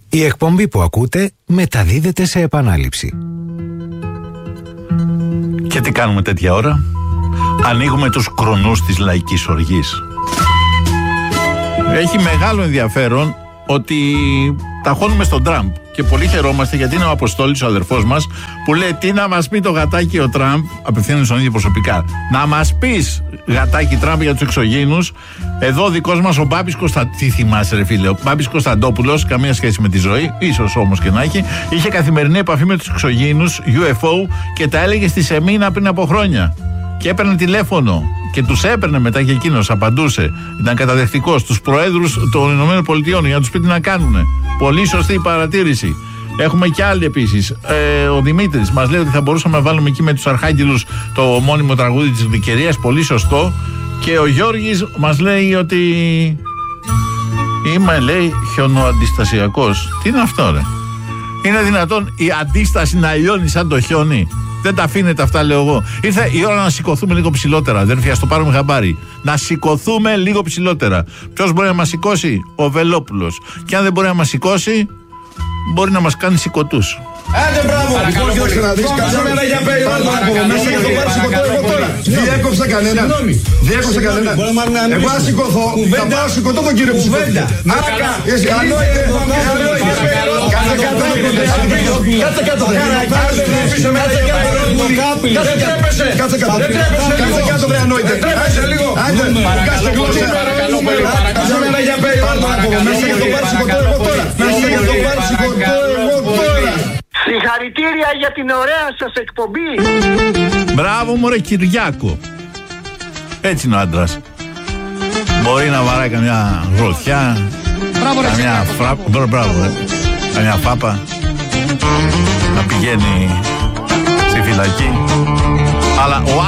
Η εκπομπή που ακούτε μεταδίδεται σε επανάληψη. Και τι κάνουμε τέτοια ώρα? Ανοίγουμε τους κρονούς της λαϊκής οργής. Έχει μεγάλο ενδιαφέρον ότι ταχώνουμε στον Τραμπ και πολύ χαιρόμαστε, γιατί είναι ο Αποστόλης, ο αδερφός μας, που λέει τι να μας πει το γατάκι ο Τραμπ, απευθύνεται στον ίδιο προσωπικά. Να μας πεις, γατάκι Τραμπ, για τους εξωγήινους. Εδώ ο δικός μας ο Μπάμπης Κωνσταντόπουλος, τι θυμάσαι ρε φίλε, ο Μπάμπης Κωνσταντόπουλος, καμία σχέση με τη ζωή, ίσως όμως και να έχει, είχε καθημερινή επαφή με τους εξωγήινους, UFO, και τα έλεγε στη Σεμίνα πριν από χρόνια. Και έπαιρνε τηλέφωνο και τους έπαιρνε μετά και εκείνος απαντούσε. Ήταν καταδεχτικός στους προέδρους των ΗΠΑ για να τους πει τι να κάνουνε. Πολύ σωστή η παρατήρηση. Έχουμε και άλλη επίσης. Ο Δημήτρης μας λέει ότι θα μπορούσαμε να βάλουμε εκεί με τους Αρχάγγελους το μόνιμο τραγούδι της Δικαιρίας. Πολύ σωστό. Και ο Γιώργης μας λέει ότι είμαι, λέει, χιονοαντιστασιακός. Τι είναι αυτό ρε? Είναι δυνατόν η αντίσταση να λιώνει σαν το χιόνι? Δεν τα αφήνετε αυτά, λέω εγώ. Ήρθε η ώρα να σηκωθούμε λίγο ψηλότερα, αδέρφια, ας το πάρουμε χαμπάρι. Να σηκωθούμε λίγο ψηλότερα. Ποιος μπορεί να μας σηκώσει? Ο Βελόπουλος. Και αν δεν μπορεί να μας σηκώσει, μπορεί να μας κάνει σηκωτούς. Άντε μπράβο! Κάτσαμε ένα για περιβάλλον. Μέσα για το πάρει σηκωτό εγώ τώρα. Διέκοψα κανέναν. Διέκοψα κανέναν. Εγώ να σηκωθώ, θα πάω σηκωτό τον κύριο Κουβέντα. Άκα! Κάτσε κάτω. Κάτσε κάτω βρε ανόητε. Άντε, κάτσε γλώσσα. Κάτσαμε ένα για περιβάλλον. Μέσα για το πάρει σηκωτό εγώ τώρα. Μέσα για το πάρει σηκωτό εγώ τώρα. Συγχαρητήρια για την ωραία σας εκπομπή. Μπράβο μωρέ Κυριάκο. Έτσι είναι ο άντρας. Μπορεί να βαράει καμιά γροθιά, καμιά καμιά φάπα, να πηγαίνει στη φυλακή. Αλλά ο